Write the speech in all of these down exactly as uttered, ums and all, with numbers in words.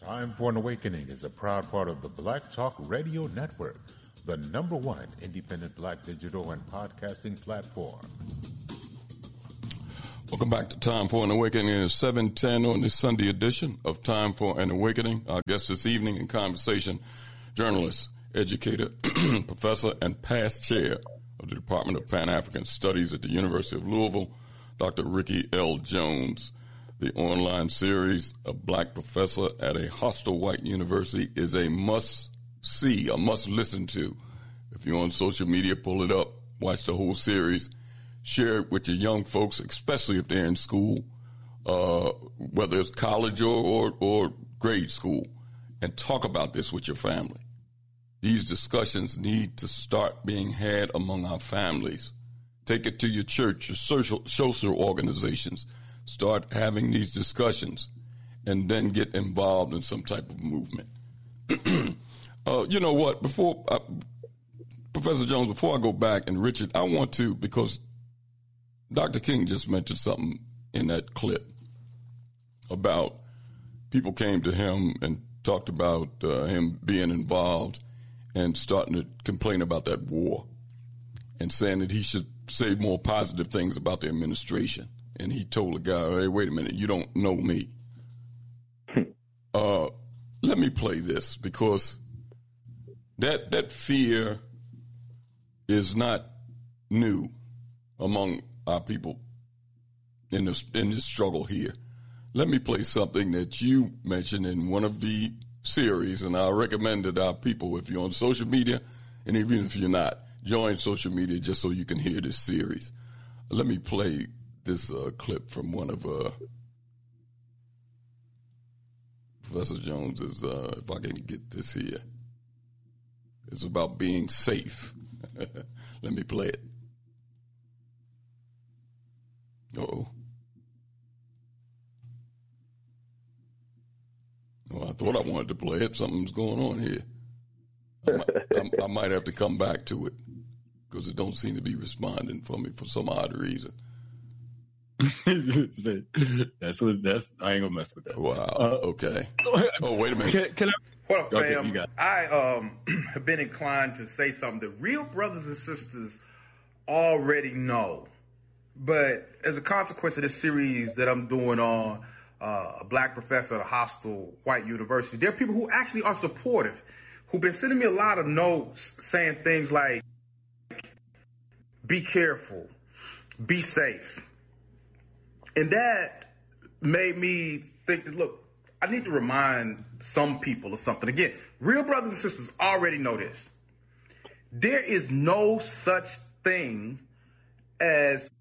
Time for an Awakening is a proud part of the Black Talk Radio Network, the number one independent black digital and podcasting platform. Welcome back to Time for an Awakening. It's seven ten on this Sunday edition of Time for an Awakening. Our guest this evening in conversation, journalist, educator, professor, and past chair of the Department of Pan-African Studies at the University of Louisville, Doctor Ricky L. Jones. The online series, A Black Professor at a Hostile White University, is a must-see, a must-listen to. If you're on social media, pull it up, watch the whole series, share it with your young folks, especially if they're in school, uh, whether it's college or, or, or grade school, and talk about this with your family. These discussions need to start being had among our families. Take it to your church, your social, social organizations. Start having these discussions and then get involved in some type of movement. uh, you know what? Before, uh, Professor Jones, before I go back, and Richard, I want to, because Doctor King just mentioned something in that clip about people came to him and talked about uh, him being involved and starting to complain about that war and saying that he should say more positive things about the administration. And he told the guy, hey, wait a minute, you don't know me. uh, let me play this, because that that fear is not new among our people in this, in this struggle here. Let me play something that you mentioned in one of the series, and I recommend that our people, if you're on social media, and even if you're not, join social media just so you can hear this series. Let me play this uh, clip from one of uh, Professor Jones's, uh, if I can get this here. It's about being safe. Let me play it. Uh-oh. Well, I thought I wanted to play it. Something's going on here. I might, I, I might have to come back to it because it don't seem to be responding for me for some odd reason. that's what that's. I ain't gonna mess with that. Wow. Uh, okay. Oh, wait a minute. Can, can I? What up, okay, fam? I um have been inclined to say something that real brothers and sisters already know, but as a consequence of this series that I'm doing on uh, a black professor at a hostile white university, there are people who actually are supportive, who've been sending me a lot of notes saying things like, "Be careful, be safe." And that made me think that, look, I need to remind some people of something. Again, real brothers and sisters already know this. There is no such thing as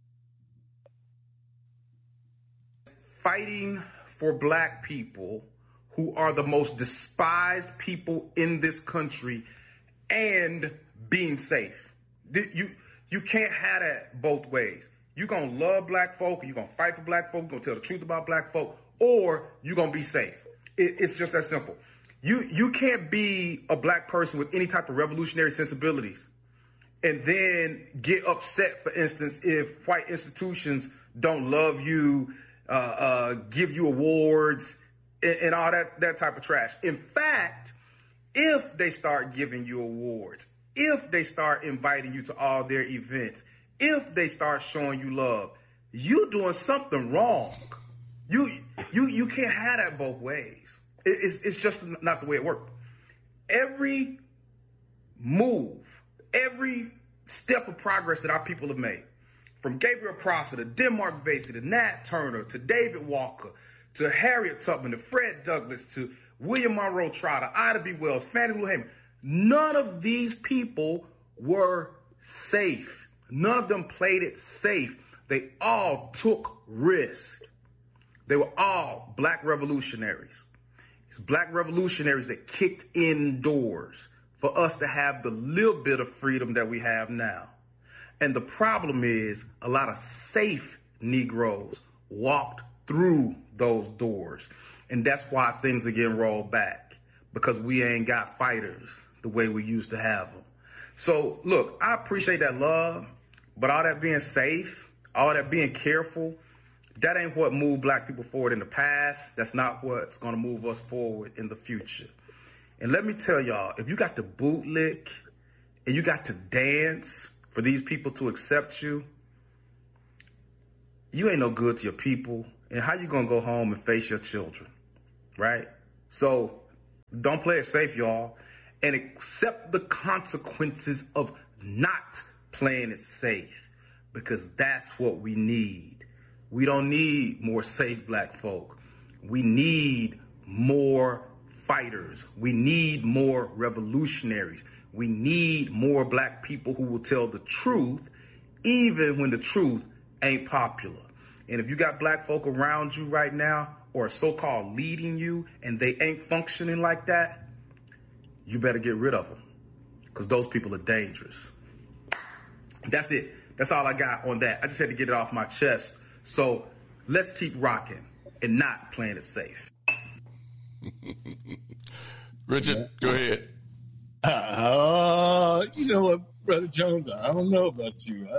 fighting for black people who are the most despised people in this country and being safe. You, you can't have that both ways. You're going to love black folk, you're going to fight for black folk, you're going to tell the truth about black folk, or you're going to be safe. It, it's just that simple. You you can't be a black person with any type of revolutionary sensibilities and then get upset, for instance, if white institutions don't love you, uh, uh, give you awards, and, and all that, that type of trash. In fact, if they start giving you awards, if they start inviting you to all their events, if they start showing you love, you doing something wrong. You you you can't have that both ways. It, it's it's just not the way it works. Every move, every step of progress that our people have made, from Gabriel Prosser to Denmark Vesey to Nat Turner to David Walker to Harriet Tubman to Fred Douglass to William Monroe Trotter, Ida B. Wells, Fannie Lou Hamer, none of these people were safe. None of them played it safe. They all took risks. They were all black revolutionaries. It's black revolutionaries that kicked in doors for us to have the little bit of freedom that we have now. And the problem is a lot of safe Negroes walked through those doors. And that's why things are getting rolled back, because we ain't got fighters the way we used to have them. So look, I appreciate that love. But all that being safe, all that being careful, That ain't what moved black people forward in the past. That's not what's going to move us forward in the future. And let me tell y'all, if you got to bootlick and you got to dance for these people to accept you, you ain't no good to your people. And how you going to go home and face your children, right? So don't play it safe, y'all, and accept the consequences of not playing it safe, because that's what we need. We don't need more safe black folk. We need more fighters. We need more revolutionaries. We need more black people who will tell the truth, even when the truth ain't popular. And if you got black folk around you right now, or so-called leading you, and they ain't functioning like that, you better get rid of them, because those people are dangerous. That's it. That's all I got on that. I just had to get it off my chest. So let's keep rocking and not playing it safe. Richard, go ahead. Uh, you know what, Brother Jones, I don't know about you.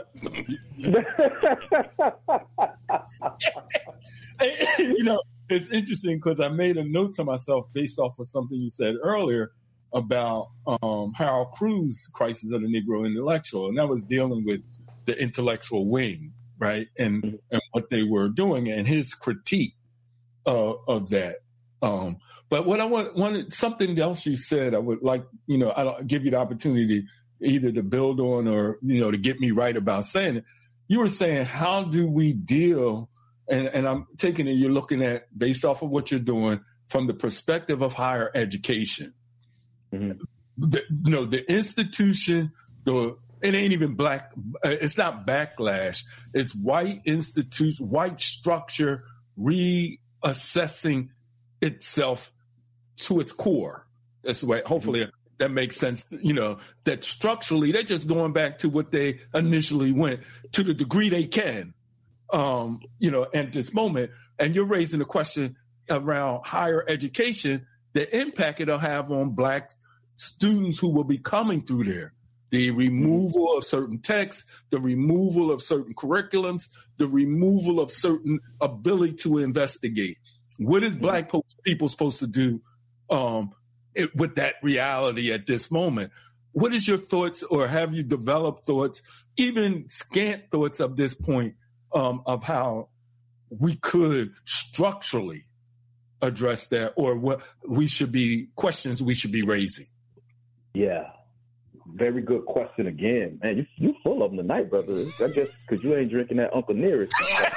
I, you know, it's interesting because I made a note to myself based off of something you said earlier about um, Harold Cruz's Crisis of the Negro Intellectual, and that was dealing with the intellectual wing, right, and and what they were doing and his critique uh, of that. Um, but what I want, wanted something else you said, I would like, you know, I'll give you the opportunity either to build on or, you know, to get me right about saying it. You were saying, how do we deal, and, and I'm taking it, you're looking at, based off of what you're doing, from the perspective of higher education. Mm-hmm. The, you know, the institution, the it ain't even black, it's not backlash. It's white institution, white structure reassessing itself to its core. That's the way, hopefully mm-hmm. that makes sense. You know, that structurally, they're just going back to what they initially went to the degree they can, um, you know, at this moment. And you're raising the question around higher education, the impact it'll have on black students who will be coming through there. The removal of certain texts, the removal of certain curriculums, the removal of certain ability to investigate. What is black people supposed to do um, it, with that reality at this moment? What is your thoughts, or have you developed thoughts, even scant thoughts of this point, um, of how we could structurally address that, or what we should be, questions we should be raising? Yeah. Very good question again. Man, you you full of them tonight, brother. I guess because you ain't drinking that Uncle Nearest.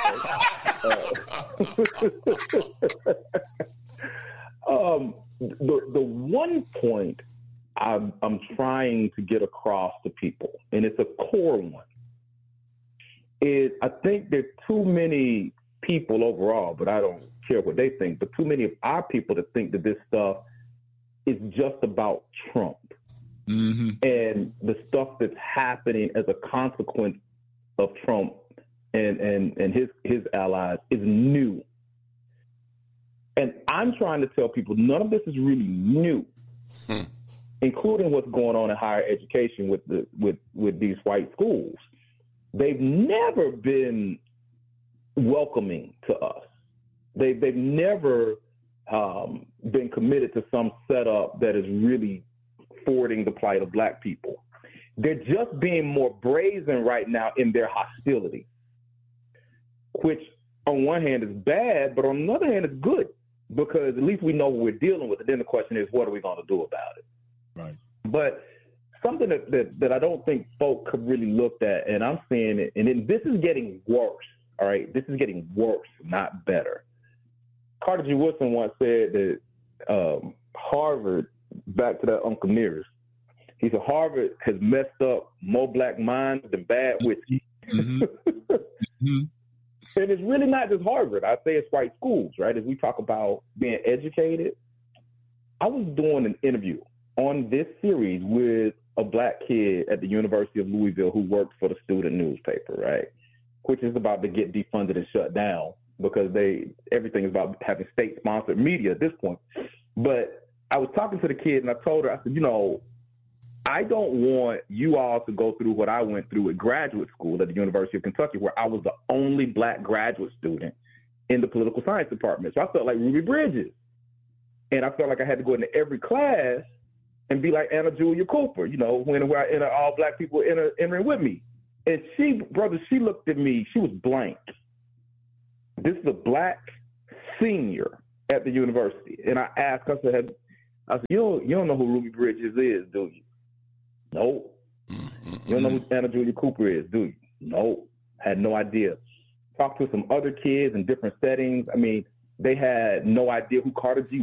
uh, um, the the one point I'm, I'm trying to get across to people, and it's a core one, is I think there are too many people overall, but I don't care what they think, but too many of our people to think that this stuff is just about Trump. Mm-hmm. And the stuff that's happening as a consequence of Trump and, and, and his, his allies is new. And I'm trying to tell people none of this is really new, hmm. including what's going on in higher education with the with, with these white schools. They've never been welcoming to us. They, they've never um, been committed to some setup that is really forwarding the plight of black people. They're just being more brazen right now in their hostility, which on one hand is bad, but on the other hand is good, because at least we know what we're dealing with. And then the question is, what are we going to do about it? Right. But something that, that, that I don't think folk have really looked at, and I'm seeing it, and it, this is getting worse, all right? This is getting worse, not better. Carter G. Woodson once said that um, Harvard, back to that Uncle Nearest, he said Harvard has messed up more black minds than bad whiskey. Mm-hmm. mm-hmm. And it's really not just Harvard. I say it's white schools, right? As we talk about being educated, I was doing an interview on this series with a black kid at the University of Louisville who works for the student newspaper, right? Which is about to get defunded and shut down because they everything is about having state-sponsored media at this point. But I was talking to the kid and I told her, I said, you know, I don't want you all to go through what I went through at graduate school at the University of Kentucky, where I was the only black graduate student in the political science department. So I felt like Ruby Bridges. And I felt like I had to go into every class and be like Anna Julia Cooper, you know, when, when I, all black people were enter, entering with me. And she, brother, she looked at me, she was blank. This is a black senior at the university. And I asked her, I said, I said, you don't, you don't know who Ruby Bridges is, do you? No. Mm-hmm. You don't know who Anna Julia Cooper is, do you? No. Had no idea. Talked to some other kids in different settings. I mean, they had no idea who Carter G.